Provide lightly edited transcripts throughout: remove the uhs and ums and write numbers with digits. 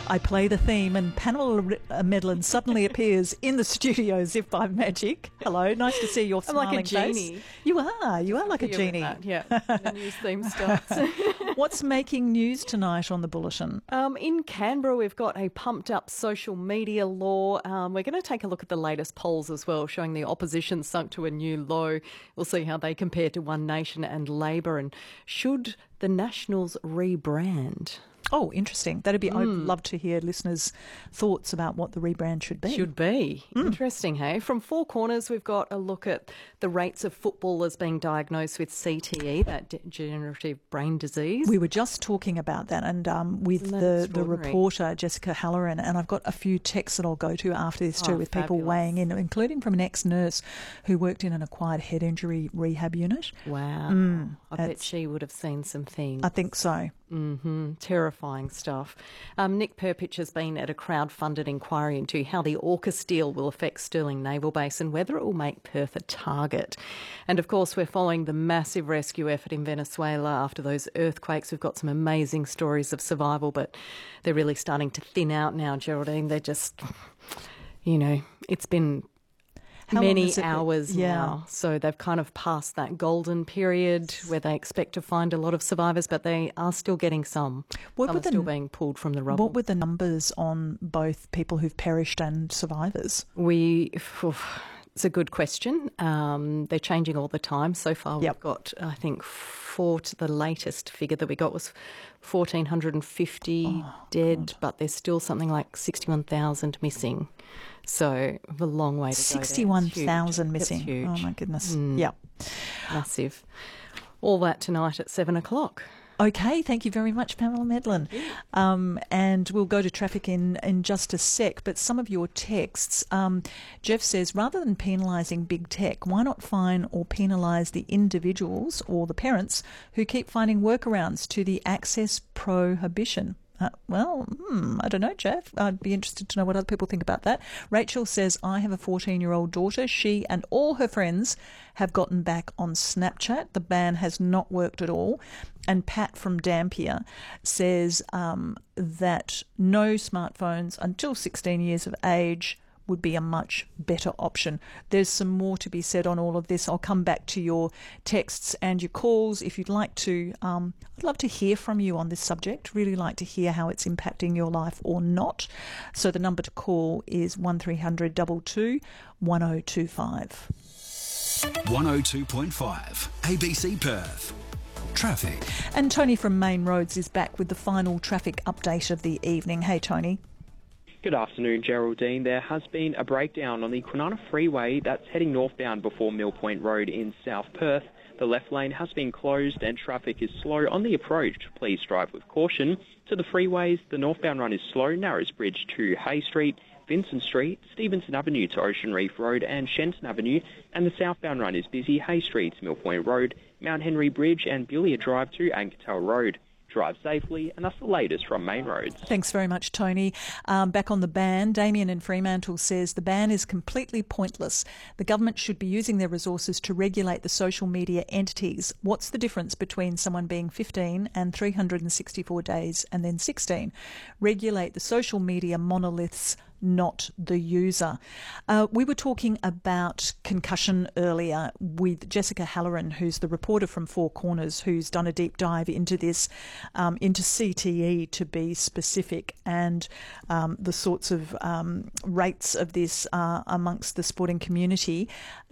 I play the theme and Pamela Medlin suddenly appears in the studio as if by magic. Hello, nice to see your smiling face. I'm like a genie. You are like a genie. Yeah, the news theme starts. What's making news tonight on the Bulletin? In Canberra, we've got a pumped-up social media law. We're going to take a look at the latest polls as well, showing the opposition sunk to a new low. We'll see how they compare to One Nation and Labor, and should the Nationals rebrand? Oh, interesting. I'd love to hear listeners' thoughts about what the rebrand should be. Interesting, hey? From Four Corners, we've got a look at the rates of footballers being diagnosed with CTE, that degenerative brain disease. We were just talking about that, and with the reporter, Jessica Halloran, and I've got a few texts that I'll go to after this too, with people weighing in, including from an ex-nurse who worked in an acquired head injury rehab unit. Wow. I bet she would have seen some things. I think so. Terrifying stuff. Nick Perpich has been at a crowd-funded inquiry into how the AUKUS deal will affect Stirling Naval Base and whether it will make Perth a target. And of course, we're following the massive rescue effort in Venezuela after those earthquakes. We've got some amazing stories of survival, but they're really starting to thin out now, Geraldine. They're just, it's been many hours now. So they've kind of passed that golden period where they expect to find a lot of survivors, but they are still getting some. Some are still being pulled from the rubble. What were the numbers on both people who've perished and survivors? It's a good question. They're changing all the time. So far we've got, I think, the latest figure that we got was 1,450 dead, but there's still something like 61,000 missing. So a long way to go. 61,000 missing. That's huge. Oh my goodness. Yeah. Massive. All that tonight at 7:00. Okay, thank you very much, Pamela Medlin. And we'll go to traffic in just a sec, but some of your texts. Jeff says, rather than penalising big tech, why not fine or penalise the individuals or the parents who keep finding workarounds to the access prohibition? I don't know, Jeff. I'd be interested to know what other people think about that. Rachel says, I have a 14-year-old daughter. She and all her friends have gotten back on Snapchat. The ban has not worked at all. And Pat from Dampier says that no smartphones until 16 years of age would be a much better option. There's some more to be said on all of this. I'll come back to your texts and your calls if you'd like to. I'd love to hear from you on this subject. Really like to hear how it's impacting your life or not. So the number to call is 1300 22 1025. 102.5 ABC Perth. Traffic. And Tony from Main Roads is back with the final traffic update of the evening. Hey, Tony. Good afternoon, Geraldine. There has been a breakdown on the Kwinana Freeway that's heading northbound before Mill Point Road in South Perth. The left lane has been closed and traffic is slow on the approach. Please drive with caution. To the freeways, the northbound run is slow, Narrows Bridge to Hay Street, Vincent Street, Stevenson Avenue to Ocean Reef Road and Shenton Avenue, and the southbound run is busy, Hay Street to Mill Point Road, Mount Henry Bridge and Billiard Drive to Ankertel Road. Drive safely, and that's the latest from Main Roads. Thanks very much, Tony. Back on the ban, Damien in Fremantle says the ban is completely pointless. The government should be using their resources to regulate the social media entities. What's the difference between someone being 15 and 364 days and then 16? Regulate the social media monoliths, not the user. We were talking about concussion earlier with Jessica Halloran, who's the reporter from Four Corners, who's done a deep dive into this, into CTE to be specific, and the sorts of rates of this amongst the sporting community.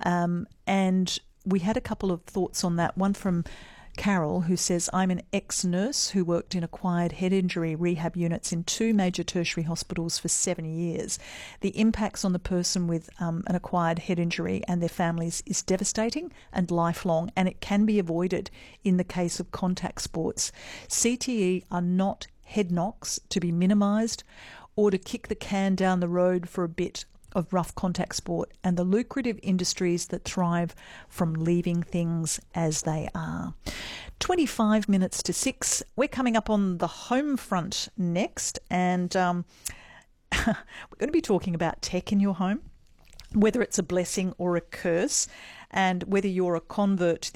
And we had a couple of thoughts on that. One from Carol, who says, I'm an ex-nurse who worked in acquired head injury rehab units in 2 major tertiary hospitals for 7 years. The impacts on the person with an acquired head injury and their families is devastating and lifelong, and it can be avoided in the case of contact sports. CTE are not head knocks to be minimised or to kick the can down the road for a bit of rough contact sport and the lucrative industries that thrive from leaving things as they are. 25 minutes to 6. We're coming up on the home front next, and we're going to be talking about tech in your home, whether it's a blessing or a curse, and whether you're a convert to